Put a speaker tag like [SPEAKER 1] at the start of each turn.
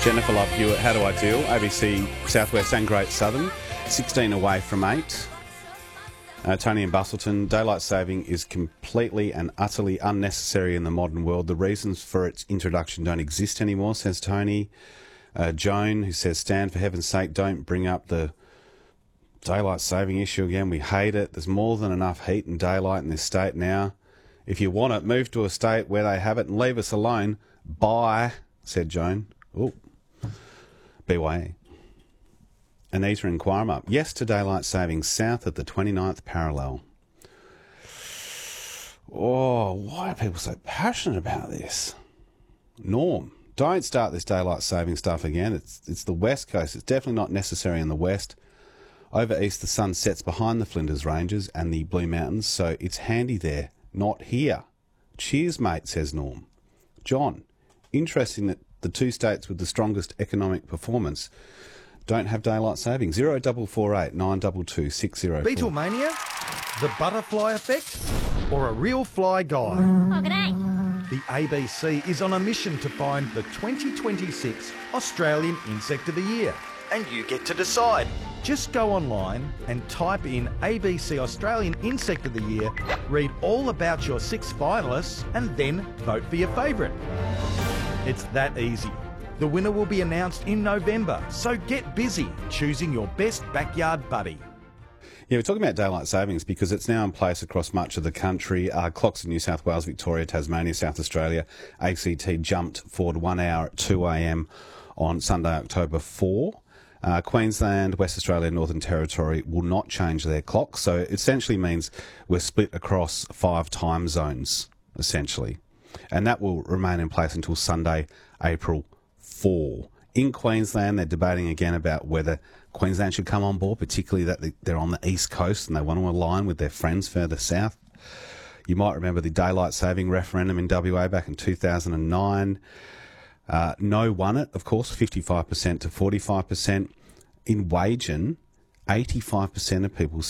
[SPEAKER 1] Jennifer Love Hewitt, How Do I Deal? ABC Southwest and Great Southern, 16 away from 8. Tony in Bustleton, daylight saving is completely and utterly unnecessary in the modern world. The reasons for its introduction don't exist anymore, says Tony. Joan, who says, Stan, for heaven's sake, don't bring up the daylight saving issue again. We hate it. There's more than enough heat and daylight in this state now. If you want it, move to a state where they have it and leave us alone. Bye, said Joan. Ooh. BYE. Anita in Quarama. Yes to daylight saving south at the 29th parallel. Oh, why are people so passionate about this? Norm, don't start this daylight saving stuff again. It's the west coast. It's definitely not necessary in the west. Over east, the sun sets behind the Flinders Ranges and the Blue Mountains, so it's handy there, not here. Cheers, mate, says Norm. John, interesting that the two states with the strongest economic performance don't have daylight saving. 0448 922 604.
[SPEAKER 2] Beatlemania, the butterfly effect, or a real fly guy?
[SPEAKER 3] Oh, g'day.
[SPEAKER 2] The ABC is on a mission to find the 2026 Australian Insect of the Year. And you get to decide. Just go online and type in ABC Australian Insect of the Year, read all about your 6 finalists, and then vote for your favourite. It's that easy. The winner will be announced in November, so get busy choosing your best backyard buddy.
[SPEAKER 1] Yeah, we're talking about daylight savings because it's now in place across much of the country. Clocks in New South Wales, Victoria, Tasmania, South Australia, ACT jumped forward 1 hour at 2 a.m. on Sunday, October 4. Queensland, West Australia, Northern Territory will not change their clocks. So it essentially means we're split across 5 time zones, essentially. And that will remain in place until Sunday, April 4. In Queensland, they're debating again about whether Queensland should come on board, particularly that they're on the east coast and they want to align with their friends further south. You might remember the daylight saving referendum in WA back in 2009. No won it, of course, 55% to 45%. In Wagen, 85% of people